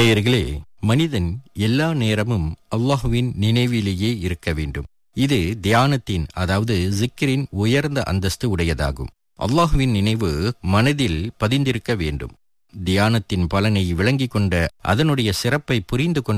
நேயர்களே, மனிதன் எல்லா நேரமும் அல்லாஹுவின் நினைவிலேயே இருக்க வேண்டும். இது தியானத்தின், அதாவது ஜிக்ரின் உயர்ந்த அந்தஸ்து உடையதாகும். அல்லாஹுவின் நினைவு மனதில் பதிந்திருக்க வேண்டும். தியானத்தின் பலனை விளங்கிக் கொண்ட, அதனுடைய சிறப்பை புரிந்து கொண்ட